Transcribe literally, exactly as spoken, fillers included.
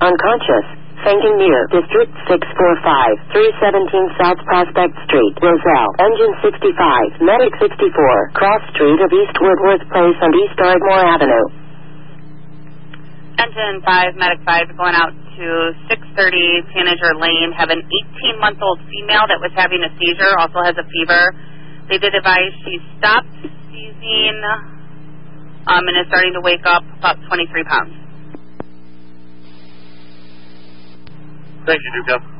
Unconscious. Fainting near District six forty-five, three seventeen South Prospect Street, Roselle. Engine sixty-five, Medic sixty-four, cross street of East Woodworth Place and East Ardmore Avenue. Engine five, Medic five, going out to six thirty Tanager Lane. Have an eighteen-month-old female that was having a seizure, also has a fever. They did advise she stopped seizing um, and is starting to wake up, about twenty-three pounds. Thank you, Duke.